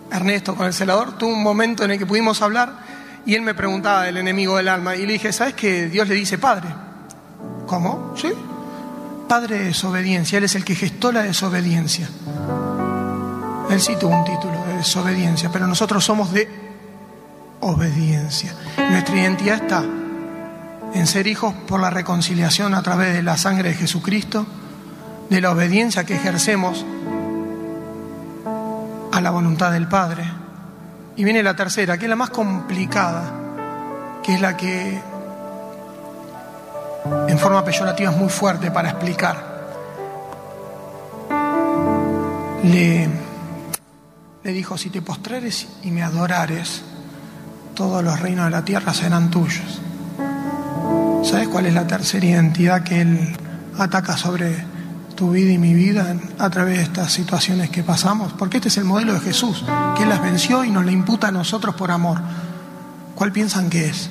Ernesto, con el celador, tuvo un momento en el que pudimos hablar y él me preguntaba del enemigo del alma. Y le dije, ¿sabes que Dios le dice padre? ¿Cómo? ¿Sí? Padre de desobediencia. Él es el que gestó la desobediencia. Él sí tuvo un título de desobediencia, pero nosotros somos de obediencia. Nuestra identidad está en ser hijos por la reconciliación a través de la sangre de Jesucristo, de la obediencia que ejercemos a la voluntad del Padre. Y viene la tercera, que es la más complicada, que es la que en forma peyorativa es muy fuerte para explicar. Le dijo, si te postrares y me adorares, todos los reinos de la tierra serán tuyos. ¿Sabes cuál es la tercera identidad que Él ataca sobre tu vida y mi vida a través de estas situaciones que pasamos? Porque este es el modelo de Jesús, que Él las venció y nos la imputa a nosotros por amor. ¿Cuál piensan que es?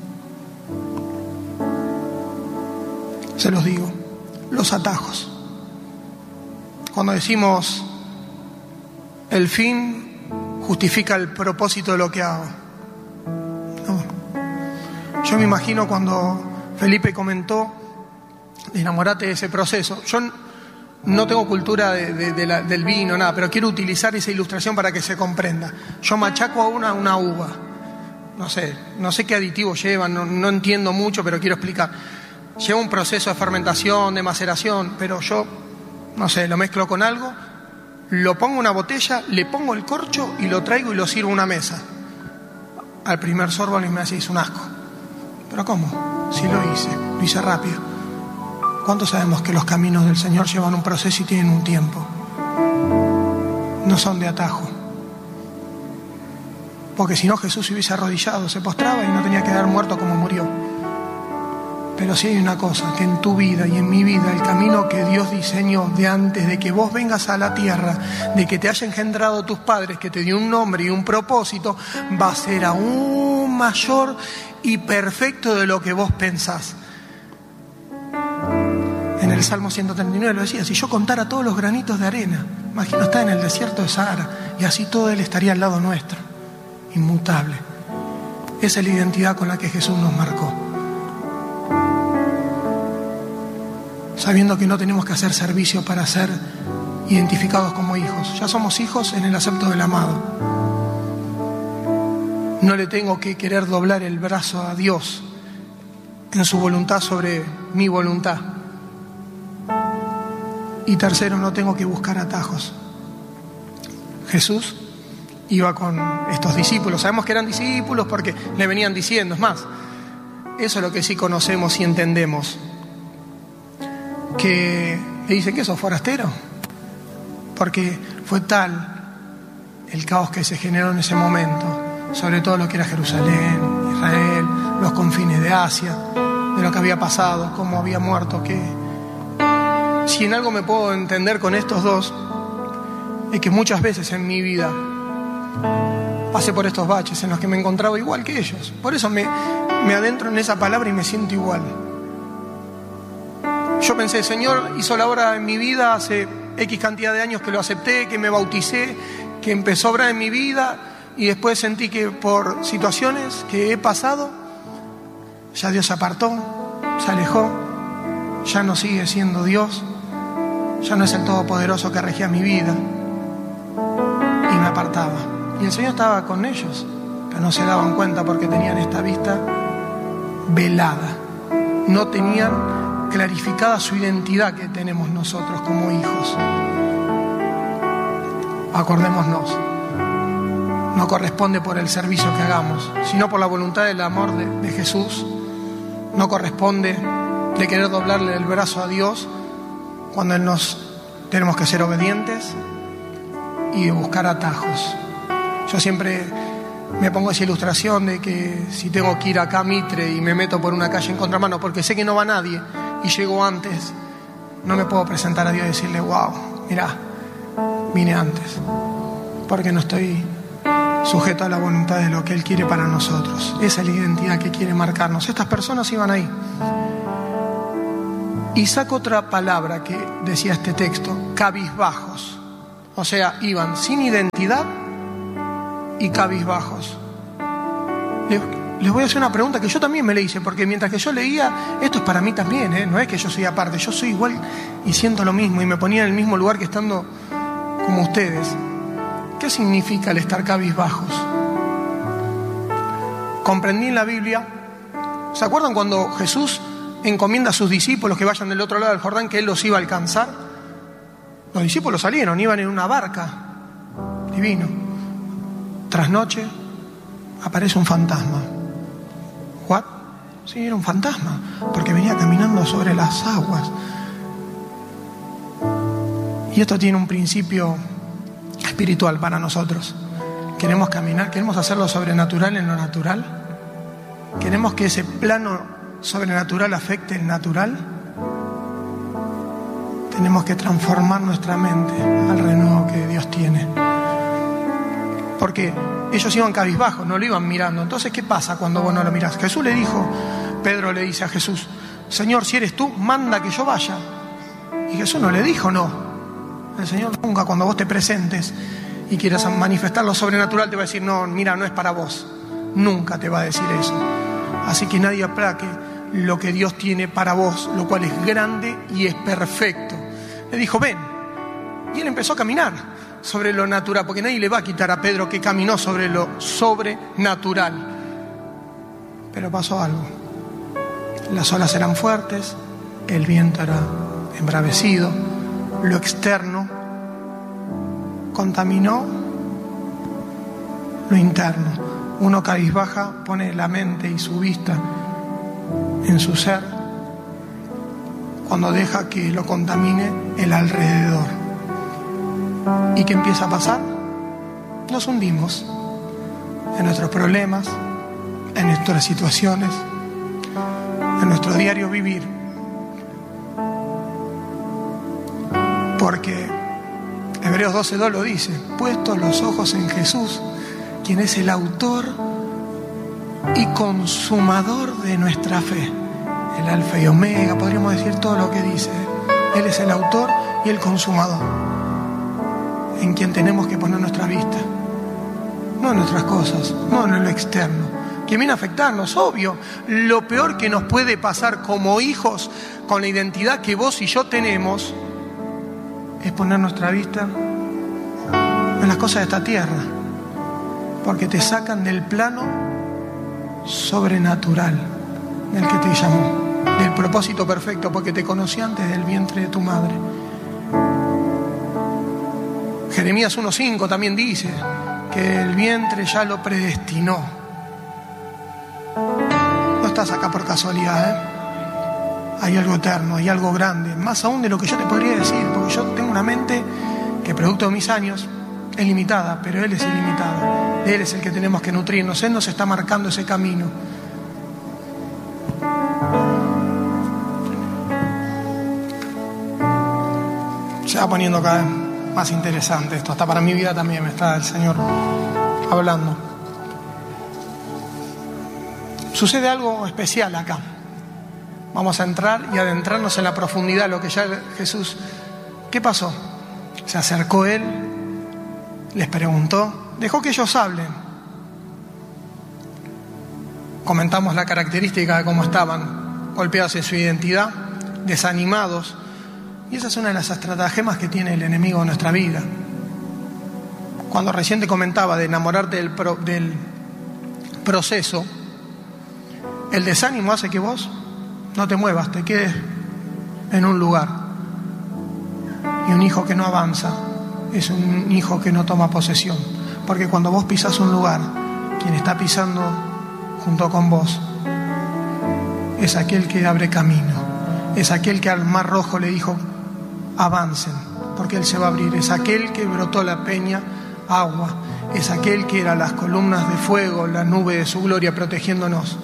Se los digo, los atajos. Cuando decimos el fin justifica el propósito de lo que hago. No. Yo me imagino cuando Felipe comentó, enamorate de ese proceso. Yo no tengo cultura del vino, nada, pero quiero utilizar esa ilustración para que se comprenda. Yo machaco a una uva. No sé qué aditivos llevan, no entiendo mucho, pero quiero explicar. Lleva un proceso de fermentación, de maceración, pero yo, lo mezclo con algo, lo pongo en una botella, le pongo el corcho y lo traigo y lo sirvo a una mesa. Al primer sorbo me hace un asco. ¿Pero cómo? Si lo hice rápido. ¿Cuántos sabemos que los caminos del Señor llevan un proceso y tienen un tiempo? No son de atajo. Porque si no, Jesús se hubiese arrodillado, se postraba y no tenía que dar muerto como murió. Pero sí hay una cosa, que en tu vida y en mi vida, el camino que Dios diseñó de antes de que vos vengas a la tierra, de que te haya engendrado tus padres, que te dio un nombre y un propósito, va a ser aún mayor y perfecto de lo que vos pensás. En el Salmo 139 lo decía, si yo contara todos los granitos de arena, imagino estar en el desierto de Sahara, y así todo Él estaría al lado nuestro, inmutable. Esa es la identidad con la que Jesús nos marcó. Sabiendo que no tenemos que hacer servicio para ser identificados como hijos. Ya somos hijos en el acepto del amado. No le tengo que querer doblar el brazo a Dios en su voluntad sobre mi voluntad. Y tercero, no tengo que buscar atajos. Jesús iba con estos discípulos. Sabemos que eran discípulos porque le venían diciendo. Es más, eso es lo que sí conocemos y entendemos. Que le dicen que sos forastero, porque fue tal el caos que se generó en ese momento, sobre todo lo que era Jerusalén, Israel, los confines de Asia, de lo que había pasado, cómo había muerto, que si en algo me puedo entender con estos dos, es que muchas veces en mi vida pasé por estos baches en los que me encontraba igual que ellos. Por eso me adentro en esa palabra y me siento igual. Yo pensé, Señor hizo la obra en mi vida hace X cantidad de años que lo acepté, que me bauticé, que empezó a obrar en mi vida, y después sentí que por situaciones que he pasado, ya Dios se apartó, se alejó, ya no sigue siendo Dios, ya no es el Todopoderoso que regía mi vida, y me apartaba. Y el Señor estaba con ellos, pero no se daban cuenta porque tenían esta vista velada, no tenían clarificada su identidad que tenemos nosotros como hijos. Acordémonos, no corresponde por el servicio que hagamos, sino por la voluntad del amor de Jesús. No corresponde de querer doblarle el brazo a Dios cuando Él tenemos que ser obedientes y de buscar atajos. Yo siempre me pongo esa ilustración de que si tengo que ir acá a Mitre y me meto por una calle en contramano porque sé que no va nadie y llego antes, no me puedo presentar a Dios y decirle, wow, mirá, vine antes, porque no estoy sujeto a la voluntad de lo que Él quiere para nosotros. Esa es la identidad que quiere marcarnos. Estas personas iban ahí. Y saco otra palabra que decía este texto, cabizbajos. O sea, iban sin identidad y cabizbajos. Les voy a hacer una pregunta que yo también me le hice, porque mientras que yo leía, esto es para mí también, no es que yo soy aparte, yo soy igual y siento lo mismo y me ponía en el mismo lugar que estando como ustedes. ¿Qué significa el estar cabizbajos? Comprendí en la Biblia, ¿se acuerdan cuando Jesús encomienda a sus discípulos que vayan del otro lado del Jordán, que Él los iba a alcanzar? Los discípulos salieron, iban en una barca, divino. Tras noche aparece un fantasma. ¿What? Sí, era un fantasma, porque venía caminando sobre las aguas. Y esto tiene un principio espiritual para nosotros. Queremos caminar, queremos hacer lo sobrenatural en lo natural. Queremos que ese plano sobrenatural afecte el natural. Tenemos que transformar nuestra mente al renuevo que Dios tiene. Porque ellos iban cabizbajos, no lo iban mirando. Entonces, ¿qué pasa cuando vos no lo mirás? Jesús le dijo, Pedro le dice a Jesús, Señor, si eres tú, manda que yo vaya. Y Jesús no le dijo no. El Señor nunca, cuando vos te presentes y quieras manifestar lo sobrenatural, te va a decir, no, mira, no es para vos. Nunca te va a decir eso. Así que nadie aplaque lo que Dios tiene para vos, lo cual es grande y es perfecto. Le dijo, ven. Y él empezó a caminar sobre lo natural, porque nadie le va a quitar a Pedro que caminó sobre lo sobrenatural. Pero pasó algo. Las olas eran fuertes, el viento era embravecido, lo externo contaminó lo interno. Uno cabizbaja pone la mente y su vista en su ser cuando deja que lo contamine el alrededor. ¿Y qué empieza a pasar? Nos hundimos en nuestros problemas, en nuestras situaciones, en nuestro diario vivir. Porque Hebreos 12:2 lo dice, puestos los ojos en Jesús, quien es el autor y consumador de nuestra fe. El alfa y omega, podríamos decir todo lo que dice. Él es el autor y el consumador, en quien tenemos que poner nuestra vista. No en nuestras cosas, no en lo externo, que viene a afectarnos, obvio. Lo peor que nos puede pasar como hijos, con la identidad que vos y yo tenemos, es poner nuestra vista en las cosas de esta tierra, porque te sacan del plano sobrenatural del que te llamó, del propósito perfecto, porque te conocí antes del vientre de tu madre. Jeremías 1:5 también dice que el vientre ya lo predestinó. No estás acá por casualidad, Hay algo eterno, hay algo grande, más aún de lo que yo te podría decir, porque yo tengo una mente que, producto de mis años, es limitada, pero Él es ilimitado. Él es el que tenemos que nutrirnos. Él nos está marcando ese camino. Se va poniendo cada vez más interesante esto. Hasta para mi vida también me está el Señor hablando. Sucede algo especial acá. Vamos a entrar y adentrarnos en la profundidad, lo que ya Jesús... ¿Qué pasó? Se acercó Él, les preguntó, dejó que ellos hablen. Comentamos la característica de cómo estaban, golpeados en su identidad, desanimados. Y esa es una de las estratagemas que tiene el enemigo en nuestra vida. Cuando recién te comentaba de enamorarte del proceso, el desánimo hace que vos no te muevas, te quedes en un lugar. Y un hijo que no avanza es un hijo que no toma posesión. Porque cuando vos pisas un lugar, quien está pisando junto con vos es aquel que abre camino. Es aquel que al mar rojo le dijo, avancen, porque Él se va a abrir. Es aquel que brotó la peña agua. Es aquel que era las columnas de fuego, la nube de su gloria protegiéndonos.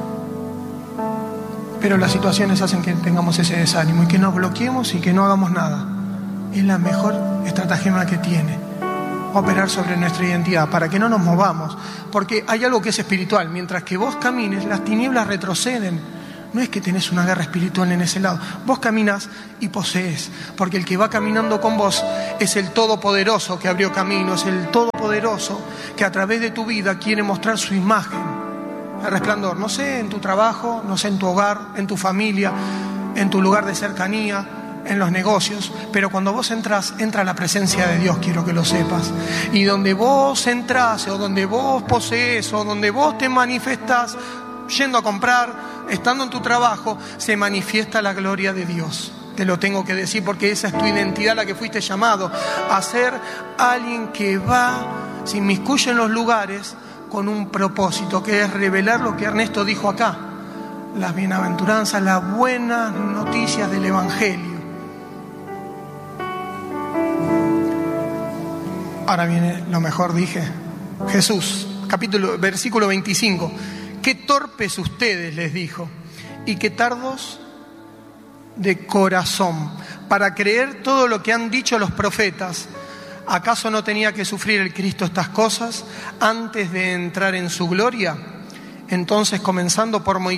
Pero las situaciones hacen que tengamos ese desánimo y que nos bloqueemos y que no hagamos nada. Es la mejor estratagema que tiene, operar sobre nuestra identidad para que no nos movamos, porque hay algo que es espiritual. Mientras que vos camines, las tinieblas retroceden, no es que tenés una guerra espiritual en ese lado. Vos caminás y poseés, porque el que va caminando con vos es el Todopoderoso que abrió camino, es el Todopoderoso que a través de tu vida quiere mostrar su imagen, el resplandor. No sé, en tu trabajo, no sé, en tu hogar, en tu familia, en tu lugar de cercanía, en los negocios, pero cuando vos entrás, entra la presencia de Dios, quiero que lo sepas. Y donde vos entrás, o donde vos poseés, o donde vos te manifestás, yendo a comprar, estando en tu trabajo, se manifiesta la gloria de Dios. Te lo tengo que decir porque esa es tu identidad, a la que fuiste llamado, a ser alguien que va, se inmiscuye en los lugares con un propósito, que es revelar lo que Ernesto dijo acá, las bienaventuranzas, las buenas noticias del Evangelio. Ahora viene lo mejor, dije. Jesús, versículo 25. Qué torpes ustedes, les dijo, y qué tardos de corazón para creer todo lo que han dicho los profetas. ¿Acaso no tenía que sufrir el Cristo estas cosas antes de entrar en su gloria? Entonces, comenzando por Moisés,